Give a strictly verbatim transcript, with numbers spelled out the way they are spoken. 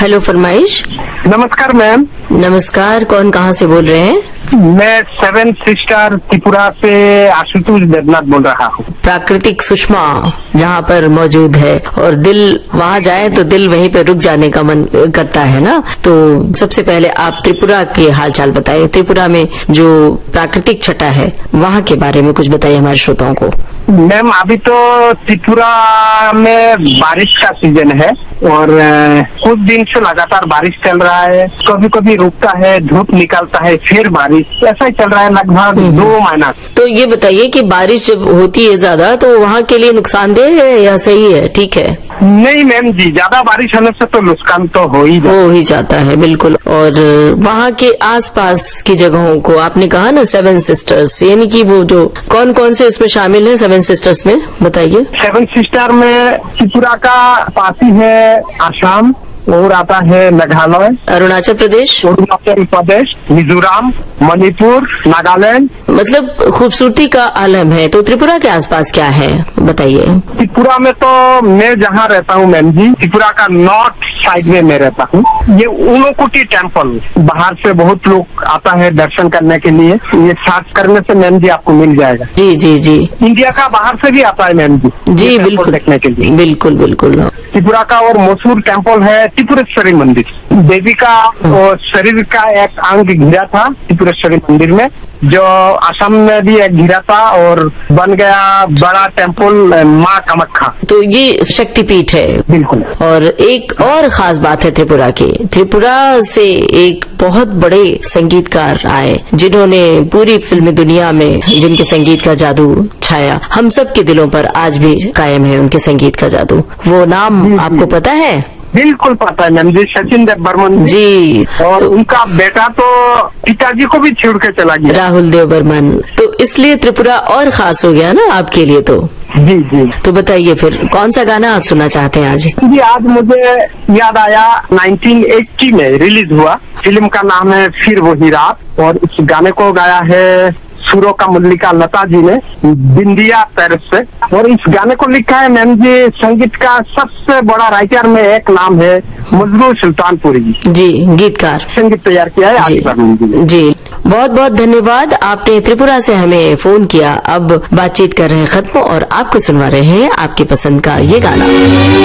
Hello फरमाइश। नमस्कार ma'am. नमस्कार, कौन कहाँ से बोल रहे हैं? मैं सेवन सिस्टर त्रिपुरा से आशुतोष देवनाथ बोल रहा हूँ। प्राकृतिक सुषमा जहाँ पर मौजूद है और दिल वहाँ जाए तो दिल वहीं पे रुक जाने का मन करता है ना। तो सबसे पहले आप त्रिपुरा के हालचाल बताइए। त्रिपुरा में जो प्राकृतिक छटा है वहाँ के बारे में कुछ बताइए हमारे श्रोताओं को। मैम अभी तो त्रिपुरा में बारिश का सीजन है और कुछ दिन से लगातार बारिश चल रहा है। कभी कभी रुकता है, धूप निकलता है, फिर बारिश, ऐसा ही चल रहा है लगभग दो महीना। तो ये बताइए कि बारिश जब होती है ज्यादा तो वहाँ के लिए नुकसानदेह है या सही है, ठीक है? नहीं मैम जी, ज्यादा बारिश होने से तो नुकसान तो हो ही हो ही जाता है, बिल्कुल। और वहाँ के आसपास की जगहों को आपने कहा ना सेवन सिस्टर्स, यानी कि वो जो कौन कौन से उसमें शामिल है सेवन सिस्टर्स में, बताइए। सेवन सिस्टर में त्रिपुरा का पास ही है आसाम और आता है मेघालय, अरुणाचल प्रदेश, अरुणाचल प्रदेश, मिजोरम, मणिपुर, नागालैंड। मतलब खूबसूरती का आलम है। तो त्रिपुरा के आसपास क्या है बताइए। त्रिपुरा में तो मैं जहाँ रहता हूँ मैम जी, त्रिपुरा का नॉर्थ साइड में मैं रहता हूँ। ये ऊनोकोटी टेम्पल, बाहर से बहुत लोग आता है दर्शन करने के लिए। ये सर्च करने से मैम जी आपको मिल जाएगा। जी जी जी इंडिया का बाहर से भी आता है मैम जी। जी बिल्कुल देखने के लिए, बिल्कुल बिल्कुल। त्रिपुरा का और मशहूर टेम्पल है त्रिपुरेश्वरी मंदिर। देवी का और शरीर का एक अंग घिरा था त्रिपुरेश्वरी मंदिर में, जो असम में भी एक घिरा था और बन गया बड़ा टेम्पल माँ कामाख्या। तो ये शक्तिपीठ है बिल्कुल। और एक और खास बात है त्रिपुरा की, त्रिपुरा से एक बहुत बड़े संगीतकार आए जिन्होंने पूरी फिल्मी दुनिया में, जिनके संगीत का जादू छाया, हम सब के दिलों पर आज भी कायम है उनके संगीत का जादू। वो नाम आपको पता है? बिल्कुल पता है मैम जी, सचिन देव बर्मन जी। और तो उनका बेटा तो पिताजी को भी छोड़ के चला गया, राहुल देव बर्मन। तो इसलिए त्रिपुरा और खास हो गया ना आपके लिए। तो जी जी। तो बताइए फिर कौन सा गाना आप सुनना चाहते हैं आज? जी आज मुझे याद आया नाइनटीन एटी में रिलीज हुआ फिल्म का नाम है फिर वही रात, और इस गाने को गाया है सुरों का मल्लिका लता जी ने बिंदिया पेरिस से। और इस गाने को लिखा है मैम जी, संगीत का सबसे बड़ा राइटर में एक नाम है मजरू सुल्तानपुरी जी। जी गीतकार, संगीत तैयार किया है जी, जी। जी बहुत बहुत धन्यवाद, आपने त्रिपुरा से हमें फोन किया। अब बातचीत कर रहे हैं खत्म और आपको सुनवा रहे हैं आपकी पसंद का ये गाना।